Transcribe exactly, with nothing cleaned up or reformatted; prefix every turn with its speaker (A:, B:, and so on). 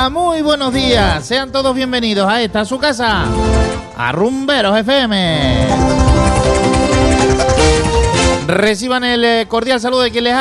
A: Hola, muy buenos días. Sean todos bienvenidos a esta su casa, a Rumberos F M. Reciban el cordial saludo de quien les